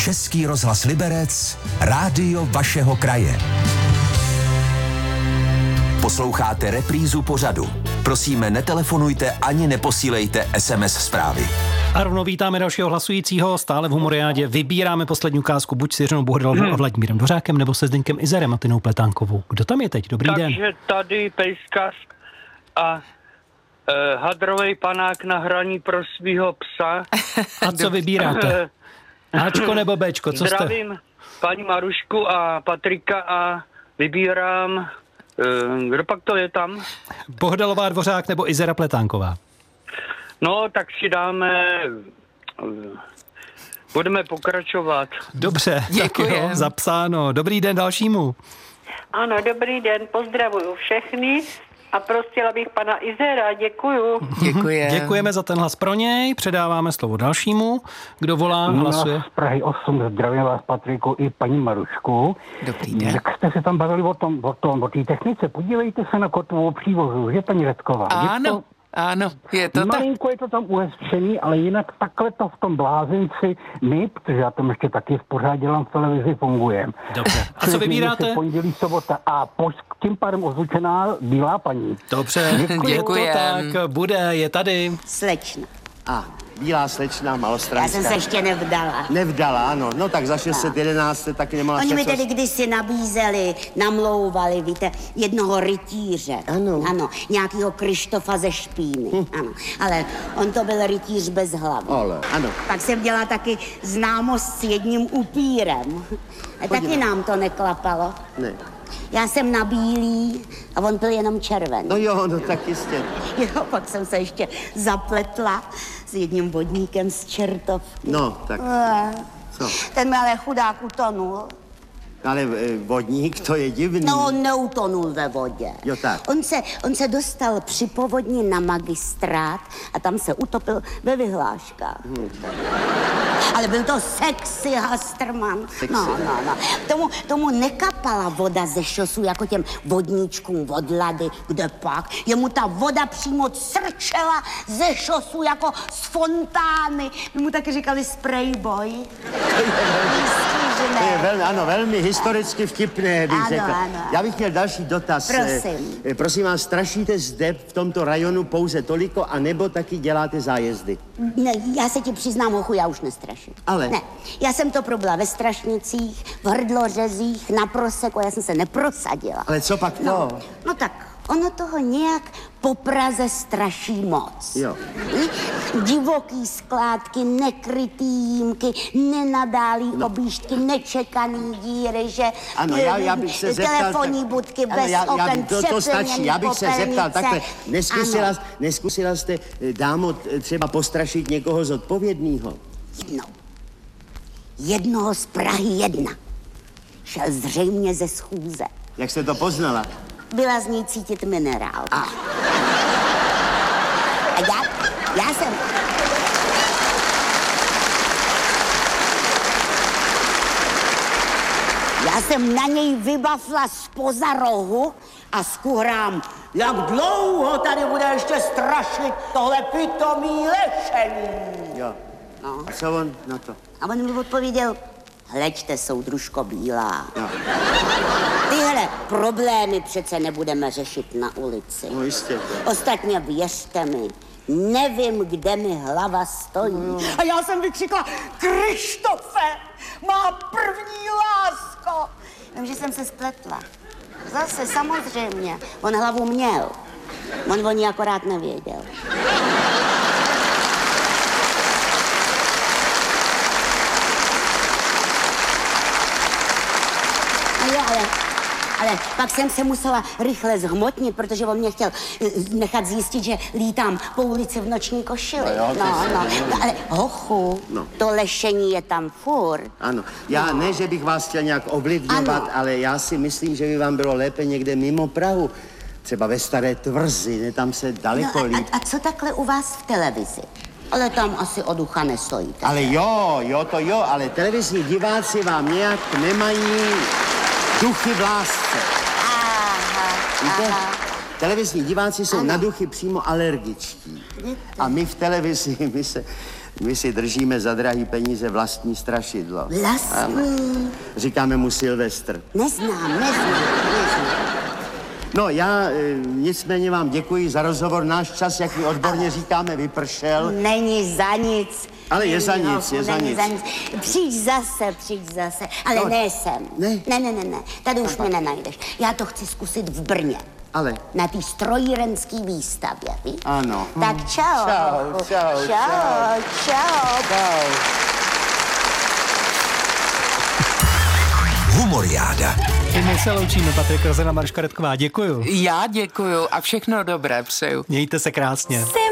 Český rozhlas Liberec, rádio vašeho kraje. Posloucháte reprízu pořadu. Prosíme, netelefonujte ani neposílejte SMS zprávy. A rovnou vítáme dalšího hlasujícího. Stále v Humoriádě vybíráme poslední ukázku buď s Jiřinou Bohdalovou a Vladimírem Dvořákem, nebo se Zdeňkem Izerem a Tinou Pletánkovou. Kdo tam je teď? Dobrý den. Takže tady pejskař a hadrovej panák na hraní pro svýho psa. A co vybíráte? Ačko nebo Bčko? Co jste? Zdravím paní Marušku a Patrika a vybírám... kdo pak to je tam? Bohdalová, Dvořák nebo Izera Pletánková? No, tak si dáme... Budeme pokračovat. Dobře, tak jo, zapsáno. Dobrý den dalšímu. Ano, dobrý den, pozdravuju všechny a prosila bych pana Izera, děkuju. Děkujeme za ten hlas pro něj, předáváme slovo dalšímu. Kdo volá, hlasuje? Z Prahy 8 zdravím vás, Patriku, i paní Marušku. Dobrý den. Jak jste se tam bavili o té technice, podívejte se na kotvovou přívozu, že paní Redková? Ano, je to tak. Malinko je to tam uhezčený, ale jinak takhle to v tom blázinci my, protože já tam ještě taky pořád dělám v televizi, fungujeme. Dobře. A co vybíráte? Pondělí, sobota a tím pádem ozvučená bílá paní. Dobře, je to tak, bude, je tady. Slečna. Bílá slečna, malostranská. Já jsem se ještě nevdala. Nevdala, ano. No tak za 611 taky nemala Oni mi čas. tedy kdysi nabízeli, namlouvali, víte, jednoho rytíře. Ano, nějakýho Krištofa ze Špíny. Ano, ale on to byl rytíř bez hlavy. Ale, ano. Pak jsem dělala taky známost s jedním upírem. A taky nám to neklapalo. Ne. Já jsem na bílý a on byl jenom červený. No jo, no tak jistě. Jo, pak jsem se ještě zapletla s jedním vodníkem z Čertovky. No, tak co? Ten mi ale chudák utonul. Ale vodník, to je divný. No, on neutonul ve vodě. Jo, tak. On se dostal při povodni na magistrát a tam se utopil ve vyhláškách. Ale byl to sexy Hasterman. No. Tomu nekapala voda ze šosu jako těm vodníčkům od Lady, kde pak. Jemu ta voda přímo crčela ze šosu jako z fontány. My mu taky říkali sprayboy. To je velmi historicky vtipné, bych řekl. Ano. Já bych měl další dotaz. Prosím. Prosím vás, strašíte zde v tomto rajonu pouze toliko, anebo taky děláte zájezdy? Ne, já se ti přiznám, hochu, já už nestraším. Ale? Ne, já jsem to probila ve Strašnicích, v Hrdlořezích, na Proseku, já jsem se neprosadila. Ale co pak to? No tak, ono toho nějak po Praze straší moc. Jo. Divoký skládky, nekrytý jímky, nenadálý objížďky, nečekaný díry, že... Ano, já bych se zeptal... Telefonní budky bez oken, to stačí, já bych se zeptal takhle. Neskusila jste, dámo, třeba postrašit někoho zodpovědného? Jednoho z Prahy 1. Šel zřejmě ze schůze. Jak jste to poznala? Byla z ní cítit minerál. A já jsem na něj vybafla zpoza rohu a skuhrám, jak dlouho tady bude ještě strašit tohle pitomý lešení. Jo. No. A co on na to? A on mi odpověděl, hleďte, soudružko bílá. Jo. Tyhle problémy přece nebudeme řešit na ulici. No jistě. Ostatně věřte mi, nevím, kde mi hlava stojí. A já jsem vykřikla, Krištofe, má první lásko. Jenže jsem se spletla. Zase samozřejmě, on hlavu měl. On o ní akorát nevěděl. Ale pak jsem se musela rychle zhmotnit, protože on mě chtěl nechat zjistit, že lítám po ulici v noční košili. Ale hochu, to lešení je tam furt. Ano, já ne, že bych vás chtěl nějak ovlivňovat, ale já si myslím, že by vám bylo lépe někde mimo Prahu. Třeba ve Staré Tvrzi, ne, tam se daleko líp. A co takhle u vás v televizi? Ale tam asi o ducha nestojíte. Ale jo, ale televizní diváci vám nějak nemají duchy v lásce. Aha. Televizní diváci jsou na duchy přímo alergičtí. A my v televizi, My si držíme za drahý peníze vlastní strašidlo. Vlastní? Říkáme mu Silvestr. Neznám. No já nicméně vám děkuji za rozhovor. Náš čas, jak my odborně říkáme, vypršel. Není za nic. Ale je za nic, je za nic. Přijď zase. Ale No, ne sem. ne. Ne. Tady už mě nenajdeš. Já to chci zkusit v Brně. Ale? Na té strojírenské výstavě, víš? Ano. Tak čau. Čau. Humoriáda. I my se loučíme, Patrik Rozena, Maruška Redková. Děkuju. Já děkuju a všechno dobré přeju. Mějte se krásně.